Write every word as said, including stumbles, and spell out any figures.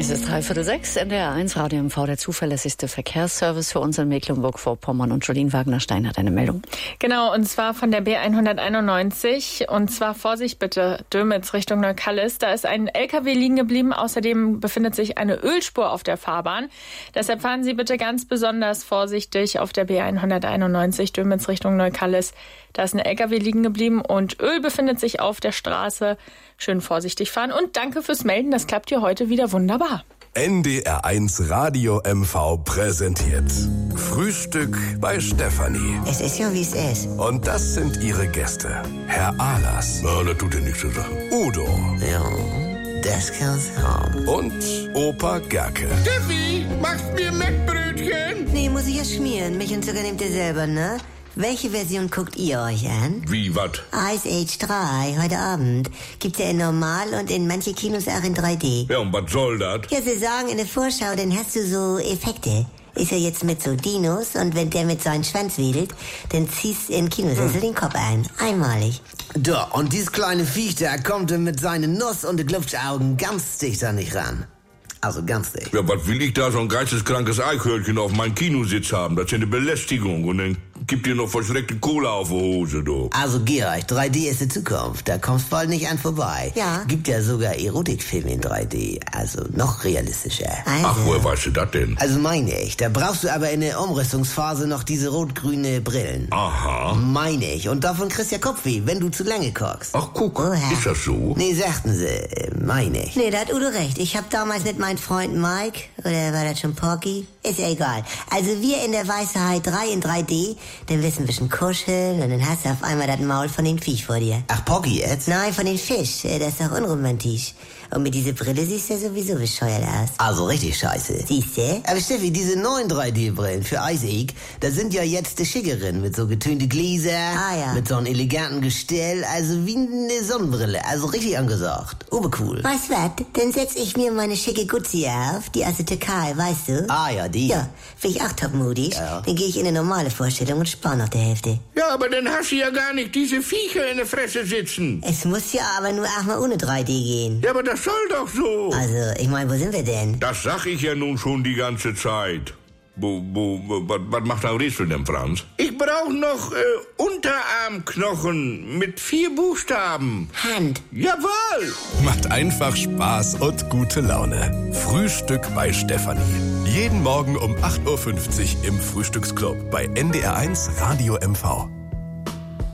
Es ist dreiviertel sechs, N D R eins Radio M V, der zuverlässigste Verkehrsservice für uns in Mecklenburg-Vorpommern. Und Jolien Wagner-Stein hat eine Meldung. Genau, und zwar von der B hunderteinundneunzig. Und zwar Vorsicht bitte, Dömitz Richtung Neukallis. Da ist ein L K W liegen geblieben. Außerdem befindet sich eine Ölspur auf der Fahrbahn. Deshalb fahren Sie bitte ganz besonders vorsichtig auf der B hunderteinundneunzig Dömitz Richtung Neukallis. Da ist ein L K W liegen geblieben und Öl befindet sich auf der Straße. Schön vorsichtig fahren und danke fürs Melden. Das klappt hier heute wieder wunderbar. N D R eins Radio M V präsentiert Frühstück bei Stefanie. Es ist ja, wie es ist. Und das sind ihre Gäste. Herr Ahlers. Na, das tut ja nichts zur Sache. Udo. Ja, das kann's haben. Und Opa Gerke. Steffi, machst mir Mettbrötchen? Nee, muss ich ja schmieren. Mich und Zucker nehmt ihr selber, ne? Welche Version guckt ihr euch an? Wie, wat? Ice Age drei, heute Abend. Gibt's ja in normal und in manche Kinos auch in drei D. Ja, und was soll das? Ja, sie sagen in der Vorschau, dann hast du so Effekte. Ist er jetzt mit so Dinos und wenn der mit seinem Schwanz wedelt, dann ziehst in Kinosessel hm. den Kopf ein. Einmalig. Da, und dieses kleine Viech da kommt mit seinen Nuss- und den Glubschaugen ganz dicht da nicht ran. Also ganz dicht. Ja, was will ich da so ein geisteskrankes Eichhörnchen auf meinem Kinositz haben? Das ist ja eine Belästigung. Und dann gibt ihr noch verschreckte Cola auf die Hose, du. Also Gerald, drei D ist die Zukunft. Da kommst bald nicht an vorbei. Ja. Gibt ja sogar Erotikfilme in drei D. Also noch realistischer. Also. Ach, woher weißt du das denn? Also meine ich. Da brauchst du aber in der Umrüstungsphase noch diese rot-grüne Brillen. Aha. Meine ich. Und davon kriegst du ja Kopfweh, wenn du zu lange guckst. Ach, guck. Oha. Ist das so? Nee, sagten sie. Äh, meine ich. Nee, da hat Udo recht. Ich hab damals mit meinem Freund Mike, oder war das schon Porky? Ist ja egal. Also wir in der Weisheit drei in drei D, dann wissen wir schon kuscheln und dann hast du auf einmal das Maul von dem Viech vor dir. Ach, Porky jetzt? Nein, von dem Fisch. Das ist doch unromantisch. Und mit dieser Brille siehst du ja sowieso bescheuert aus. Also richtig scheiße. Siehst du? Aber Steffi, diese neuen drei D-Brillen für Ice Age, da sind ja jetzt die schickeren mit so getönte Gläser, ah, ja. mit so einem eleganten Gestell, also wie eine Sonnenbrille, also richtig angesagt. Obercool. Weißt du was? Dann setz ich mir meine schicke Guzzi auf, die aus der Türkei, weißt du? Ah ja, die. Ja, finde ich auch topmodisch. Ja. Dann gehe ich in eine normale Vorstellung und spare noch die Hälfte. Ja, aber dann hast du ja gar nicht diese Viecher in der Fresse sitzen. Es muss ja aber nur auch mal ohne drei D gehen. Ja, aber das soll doch so. Also, ich meine, wo sind wir denn? Das sag ich ja nun schon die ganze Zeit. Wo, wo, was macht ein Rätsel denn, Franz? Ich brauche noch äh, Unterarmknochen mit vier Buchstaben. Hand. Jawohl! Macht einfach Spaß und gute Laune. Frühstück bei Stefanie. Jeden Morgen um acht Uhr fünfzig im Frühstücksclub bei N D R eins Radio M V.